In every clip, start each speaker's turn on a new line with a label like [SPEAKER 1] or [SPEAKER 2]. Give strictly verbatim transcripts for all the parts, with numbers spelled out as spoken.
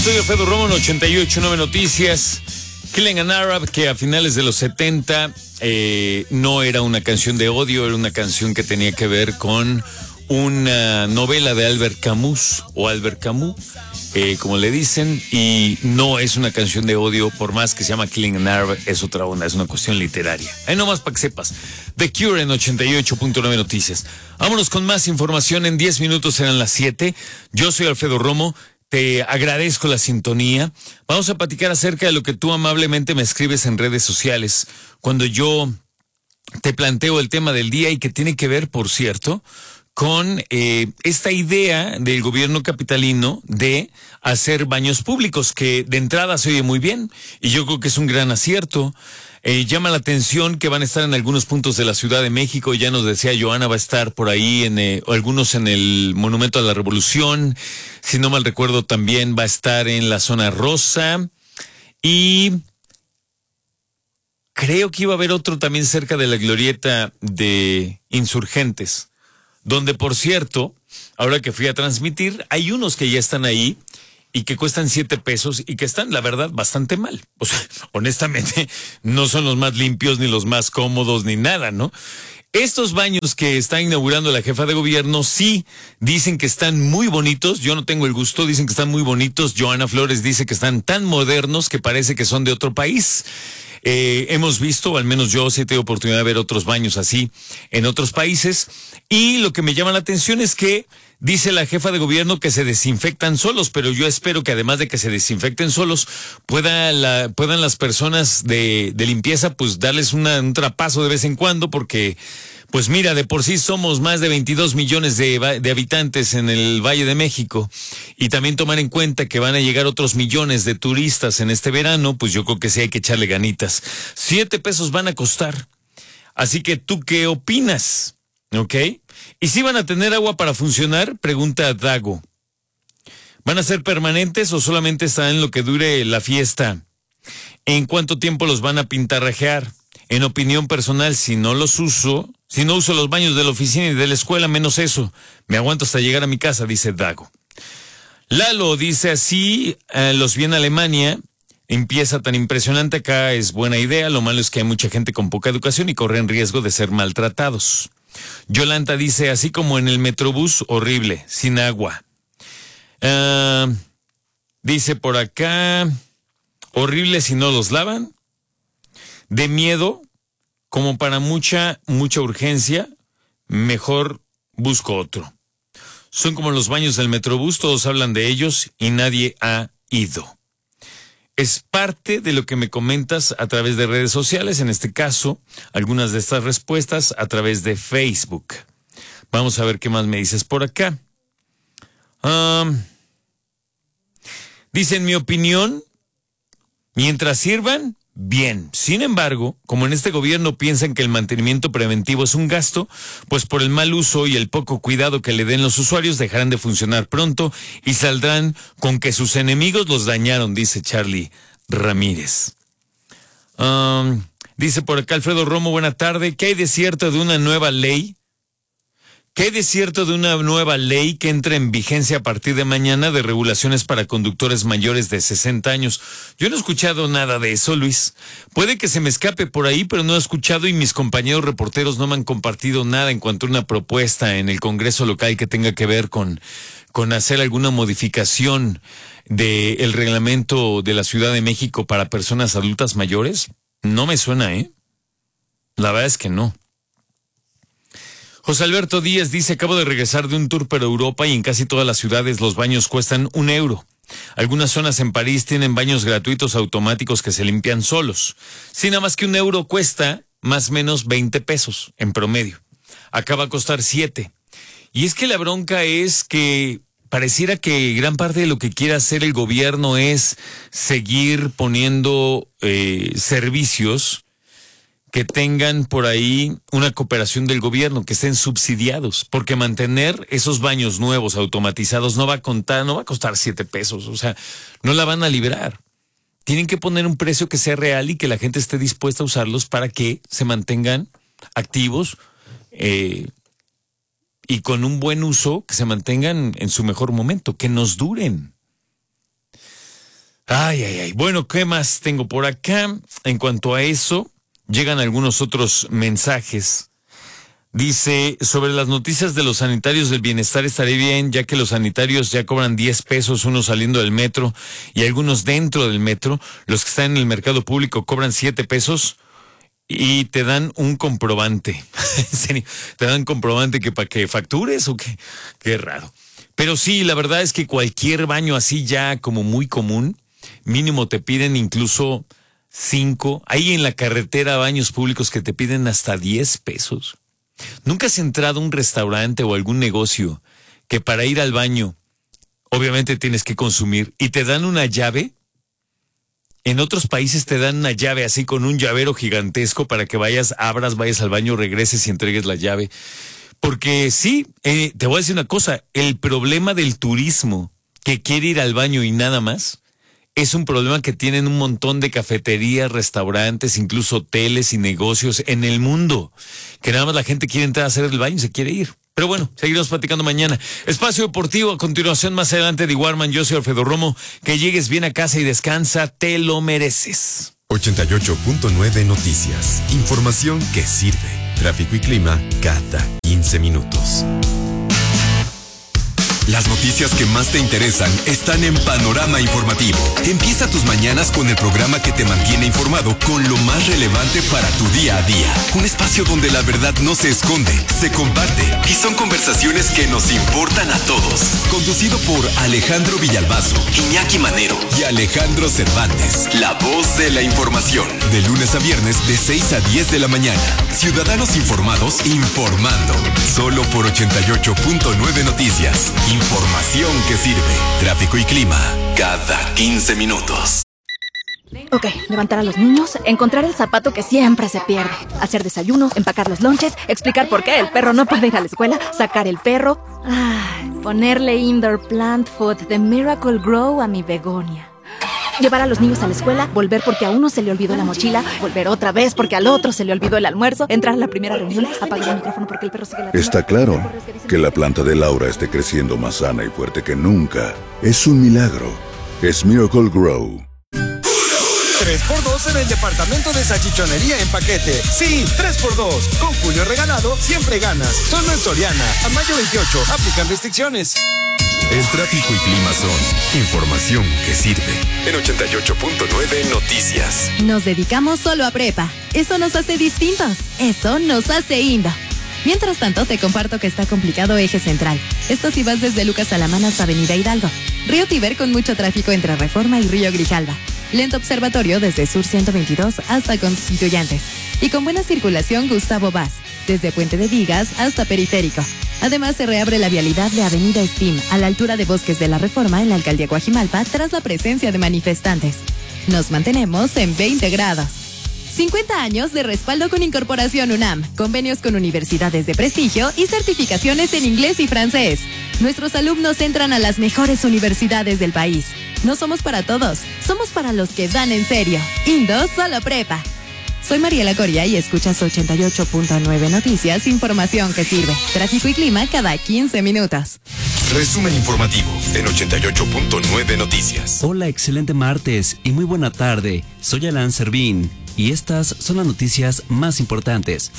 [SPEAKER 1] Soy Alfredo Romo en ochenta y ocho punto nueve Noticias. Killing an Arab, que a finales de los setenta eh, no era una canción de odio, era una canción que tenía que ver con una novela de Albert Camus, o Albert Camus, eh, como le dicen, y no es una canción de odio, por más que se llama Killing an Arab, es otra onda, es una cuestión literaria. Ahí nomás para que sepas. The Cure en ochenta y ocho punto nueve Noticias. Vámonos con más información, en diez minutos serán las siete. Yo soy Alfredo Romo. Te agradezco la sintonía. Vamos a platicar acerca de lo que tú amablemente me escribes en redes sociales. Cuando yo te planteo el tema del día y que tiene que ver, por cierto, con eh, esta idea del gobierno capitalino de hacer baños públicos, que de entrada se oye muy bien y yo creo que es un gran acierto. Eh, llama la atención que van a estar en algunos puntos de la Ciudad de México. Ya nos decía Joana, va a estar por ahí, en eh, algunos en el Monumento a la Revolución. Si no mal recuerdo, también va a estar en la zona rosa. Y creo que iba a haber otro también cerca de la glorieta de Insurgentes, donde, por cierto, ahora que fui a transmitir, hay unos que ya están ahí y que cuestan siete pesos y que están, la verdad, bastante mal. O sea, honestamente, no son los más limpios, ni los más cómodos, ni nada, ¿no? Estos baños que está inaugurando la jefa de gobierno, sí, dicen que están muy bonitos. Yo no tengo el gusto, dicen que están muy bonitos. Joana Flores dice que están tan modernos que parece que son de otro país. Eh, hemos visto, o al menos yo sí tengo oportunidad de ver otros baños así en otros países. Y lo que me llama la atención es que dice la jefa de gobierno que se desinfectan solos, pero yo espero que además de que se desinfecten solos, pueda la, puedan las personas de, de limpieza pues darles una, un trapazo de vez en cuando, porque pues mira, de por sí somos más de veintidós millones de, de habitantes en el Valle de México, y también tomar en cuenta que van a llegar otros millones de turistas en este verano, pues yo creo que sí hay que echarle ganitas. Siete pesos van a costar. Así que, ¿tú qué opinas? ¿Ok? ¿Y si van a tener agua para funcionar? Pregunta Dago. ¿Van a ser permanentes o solamente estarán en lo que dure la fiesta? ¿En cuánto tiempo los van a pintarrajear? En opinión personal, si no los uso, si no uso los baños de la oficina y de la escuela, menos eso. Me aguanto hasta llegar a mi casa, dice Dago. Lalo dice así, eh, los vi en Alemania, empieza tan impresionante, acá es buena idea, lo malo es que hay mucha gente con poca educación y corren riesgo de ser maltratados. Yolanda dice, así como en el Metrobús, horrible, sin agua. Uh, dice por acá, horrible si no los lavan. De miedo, como para mucha, mucha urgencia, mejor busco otro. Son como los baños del Metrobús, todos hablan de ellos y nadie ha ido. Es parte de lo que me comentas a través de redes sociales, en este caso, algunas de estas respuestas a través de Facebook. Vamos a ver qué más me dices por acá. Um, dice, en mi opinión, mientras sirvan, bien. Sin embargo, como en este gobierno piensan que el mantenimiento preventivo es un gasto, pues por el mal uso y el poco cuidado que le den los usuarios dejarán de funcionar pronto y saldrán con que sus enemigos los dañaron, dice Charlie Ramírez. Um, dice por acá Alfredo Romo, buena tarde. ¿Qué hay de cierto de una nueva ley? ¿Qué hay de cierto de una nueva ley que entra en vigencia a partir de mañana de regulaciones para conductores mayores de sesenta años? Yo no he escuchado nada de eso, Luis. Puede que se me escape por ahí, pero no he escuchado y mis compañeros reporteros no me han compartido nada en cuanto a una propuesta en el Congreso local que tenga que ver con, con hacer alguna modificación del reglamento de la Ciudad de México para personas adultas mayores. No me suena, ¿eh? La verdad es que no. José Alberto Díaz dice, acabo de regresar de un tour por Europa y en casi todas las ciudades los baños cuestan un euro. Algunas zonas en París tienen baños gratuitos automáticos que se limpian solos. Sí, nada más que un euro cuesta más o menos veinte pesos en promedio. Acá va a costar siete. Y es que la bronca es que pareciera que gran parte de lo que quiere hacer el gobierno es seguir poniendo eh, servicios que tengan por ahí una cooperación del gobierno, que estén subsidiados, porque mantener esos baños nuevos automatizados no va a contar, no va a costar siete pesos, o sea, no la van a librar. Tienen que poner un precio que sea real y que la gente esté dispuesta a usarlos para que se mantengan activos eh, y con un buen uso, que se mantengan en su mejor momento, que nos duren. Ay, ay, ay. Bueno, ¿qué más tengo por acá? En cuanto a eso, llegan algunos otros mensajes. Dice, sobre las noticias de los sanitarios del bienestar estaré bien, ya que los sanitarios ya cobran diez pesos, unos saliendo del metro y algunos dentro del metro. Los que están en el mercado público cobran siete pesos y te dan un comprobante. En serio, te dan comprobante que para que factures o qué. Qué raro. Pero sí, la verdad es que cualquier baño así ya como muy común, mínimo te piden incluso cinco. Hay en la carretera baños públicos que te piden hasta diez pesos. ¿Nunca has entrado a un restaurante o algún negocio que para ir al baño, obviamente tienes que consumir y te dan una llave? En otros países te dan una llave así con un llavero gigantesco para que vayas, abras, vayas al baño, regreses y entregues la llave. Porque sí, eh, te voy a decir una cosa, el problema del turismo que quiere ir al baño y nada más, es un problema que tienen un montón de cafeterías, restaurantes, incluso hoteles y negocios en el mundo. Que nada más la gente quiere entrar a hacer el baño y se quiere ir. Pero bueno, seguiremos platicando mañana. Espacio Deportivo, a continuación más adelante de Warman. Yo soy Alfredo Romo. Que llegues bien a casa y descansa, te lo mereces.
[SPEAKER 2] ochenta y ocho punto nueve Noticias. Información que sirve. Tráfico y clima cada quince minutos. Las noticias que más te interesan están en Panorama Informativo. Empieza tus mañanas con el programa que te mantiene informado con lo más relevante para tu día a día. Un espacio donde la verdad no se esconde, se comparte y son conversaciones que nos importan a todos. Conducido por Alejandro Villalbazo, Iñaki Manero y Alejandro Cervantes. La voz de la información. De lunes a viernes de seis a diez de la mañana. Ciudadanos informados informando. Solo por ochenta y ocho punto nueve Noticias. Información que sirve. Tráfico y clima cada quince minutos.
[SPEAKER 3] Ok, levantar a los niños, encontrar el zapato que siempre se pierde, hacer desayuno, empacar los lonches, explicar por qué el perro no puede ir a la escuela, sacar el perro, ay, ponerle indoor plant food de Miracle Grow a mi begonia. Llevar a los niños a la escuela, volver porque a uno se le olvidó la mochila, volver otra vez porque al otro se le olvidó el almuerzo, entrar a la primera reunión, apagar el micrófono porque el perro sigue la...
[SPEAKER 4] Está claro que la planta de Laura esté creciendo más sana y fuerte que nunca. Es un milagro. Es Miracle Grow.
[SPEAKER 5] tres por dos en el departamento de salchichonería en paquete. Sí, tres por dos. Con Julio regalado, siempre ganas. Solo en Soriana. A mayo veintiocho. Aplican restricciones.
[SPEAKER 2] El tráfico y clima son información que sirve. En ochenta y ocho punto nueve Noticias.
[SPEAKER 6] Nos dedicamos solo a prepa. Eso nos hace distintos. Eso nos hace Indo. Mientras tanto, te comparto que está complicado Eje Central. Esto si vas desde Lucas Alamán hasta Avenida Hidalgo. Río Tíber con mucho tráfico entre Reforma y Río Grijalva. Lento Observatorio desde Sur ciento veintidós hasta Constituyentes. Y con buena circulación Gustavo Vaz, desde Puente de Vigas hasta Periférico. Además, se reabre la vialidad de Avenida Steam a la altura de Bosques de la Reforma en la Alcaldía Coajimalpa tras la presencia de manifestantes. Nos mantenemos en veinte grados. cincuenta años de respaldo con Incorporación UNAM, convenios con universidades de prestigio y certificaciones en inglés y francés. Nuestros alumnos entran a las mejores universidades del país. No somos para todos, somos para los que dan en serio. Indo solo prepa. Soy Mariela Coria y escuchas ochenta y ocho punto nueve Noticias, información que sirve. Tráfico y clima cada quince minutos.
[SPEAKER 2] Resumen informativo en ochenta y ocho punto nueve Noticias.
[SPEAKER 7] Hola, excelente martes y muy buena tarde. Soy Alan Servín y estas son las noticias más importantes.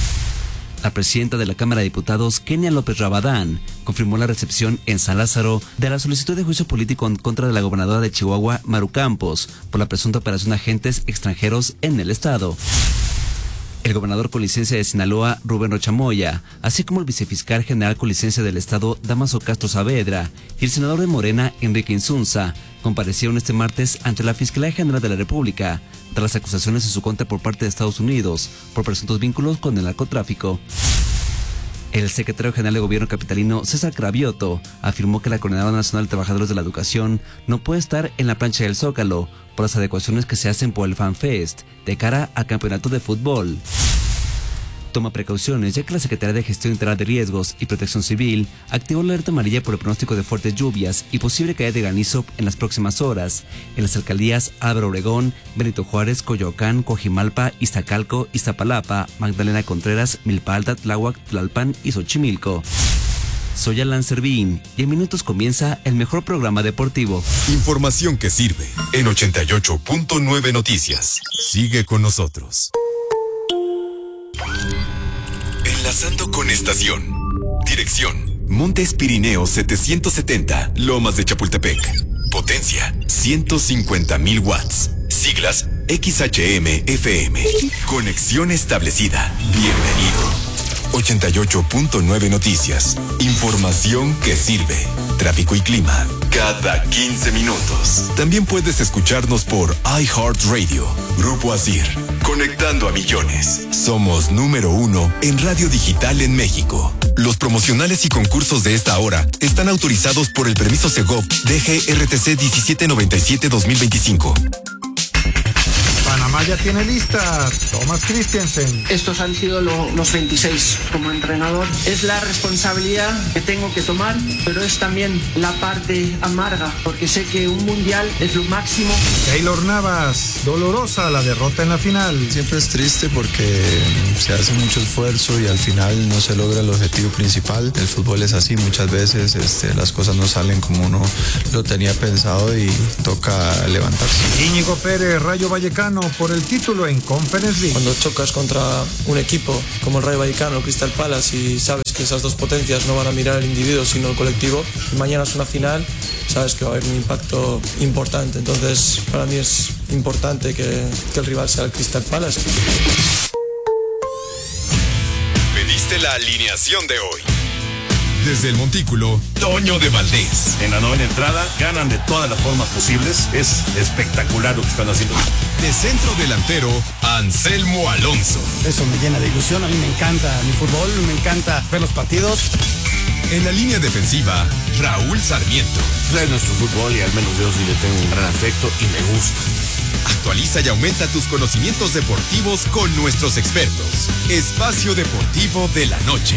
[SPEAKER 7] La presidenta de la Cámara de Diputados, Kenia López Rabadán, confirmó la recepción en San Lázaro de la solicitud de juicio político en contra de la gobernadora de Chihuahua, Maru Campos, por la presunta operación de agentes extranjeros en el estado. El gobernador con licencia de Sinaloa, Rubén Rocha Moya, así como el vicefiscal general con licencia del estado, Damaso Castro Saavedra, y el senador de Morena, Enrique Insunza, comparecieron este martes ante la Fiscalía General de la República tras las acusaciones en su contra por parte de Estados Unidos por presuntos vínculos con el narcotráfico. El secretario general de Gobierno capitalino, César Cravioto, afirmó que la Coordinadora Nacional de Trabajadores de la Educación no puede estar en la plancha del Zócalo por las adecuaciones que se hacen por el FanFest de cara al campeonato de fútbol. Toma precauciones, ya que la Secretaría de Gestión Integral de Riesgos y Protección Civil activó la alerta amarilla por el pronóstico de fuertes lluvias y posible caída de granizo en las próximas horas en las alcaldías Álvaro Obregón, Benito Juárez, Coyoacán, Coajimalpa, Iztacalco, Iztapalapa, Magdalena Contreras, Milpa Alta, Tláhuac, Tlalpan y Xochimilco. Soy Alan Servín y en minutos comienza el mejor programa deportivo.
[SPEAKER 2] Información que sirve en ochenta y ocho punto nueve Noticias. Sigue con nosotros. Enlazando con estación. Dirección: Montes Pirineos setecientos setenta, Lomas de Chapultepec. Potencia: ciento cincuenta mil watts. Siglas: X H M F M. Conexión establecida. Bienvenido. ochenta y ocho punto nueve Noticias. Información que sirve. Tráfico y clima cada quince minutos. También puedes escucharnos por iHeartRadio. Grupo Asir. Conectando a millones. Somos número uno en radio digital en México. Los promocionales y concursos de esta hora están autorizados por el permiso Segov D G R T C diecisiete noventa y siete guión dos mil veinticinco.
[SPEAKER 8] Panamá ya tiene lista Thomas Christiansen.
[SPEAKER 9] Estos han sido lo, los veintiséis como entrenador. Es la responsabilidad que tengo que tomar, pero es también la parte amarga, porque sé que un mundial es lo máximo.
[SPEAKER 8] Keylor Navas, dolorosa la derrota en la final.
[SPEAKER 10] Siempre es triste porque se hace mucho esfuerzo y al final no se logra el objetivo principal. El fútbol es así, muchas veces este, las cosas no salen como uno lo tenía pensado y toca levantarse.
[SPEAKER 8] Íñigo Pérez, Rayo Vallecano, por el título en Conference League.
[SPEAKER 11] Cuando chocas contra un equipo como el Rayo Vallecano o Crystal Palace y sabes que esas dos potencias no van a mirar el individuo sino el colectivo, y mañana es una final, sabes que va a haber un impacto importante. Entonces para mí es importante que, que el rival sea el Crystal Palace.
[SPEAKER 2] Pediste la alineación de hoy. Desde el Montículo, Toño de Valdés.
[SPEAKER 12] En la novena entrada, ganan de todas las formas posibles. Es espectacular lo que están haciendo.
[SPEAKER 2] De centro delantero, Anselmo Alonso.
[SPEAKER 13] Eso me llena de ilusión. A mí me encanta mi fútbol, me encanta ver los partidos.
[SPEAKER 2] En la línea defensiva, Raúl Sarmiento.
[SPEAKER 12] Es nuestro fútbol y al menos yo sí le tengo un gran afecto y me gusta.
[SPEAKER 2] Actualiza y aumenta tus conocimientos deportivos con nuestros expertos. Espacio Deportivo de la Noche.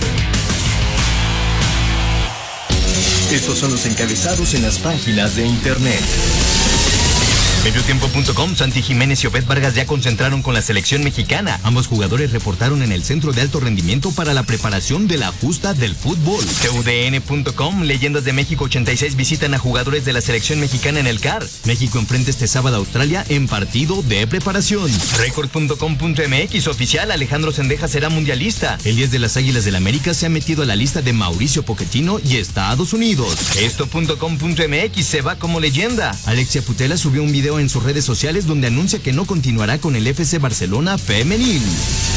[SPEAKER 14] Estos son los encabezados en las páginas de internet. Mediotiempo punto com, Santi Jiménez y Obed Vargas ya concentraron con la selección mexicana. Ambos jugadores reportaron en el Centro de Alto Rendimiento para la preparación de la justa del fútbol. T U D N punto com, Leyendas de México ochenta y seis visitan a jugadores de la selección mexicana en el C A R. México enfrenta este sábado a Australia en partido de preparación. Record punto com punto M X, oficial, Alejandro Sendejas será mundialista. El diez de las Águilas del América se ha metido a la lista de Mauricio Pochettino y Estados Unidos. Esto punto com punto M X, se va como leyenda. Alexia Putellas subió un video en sus redes sociales donde anuncia que no continuará con el F C Barcelona femenil.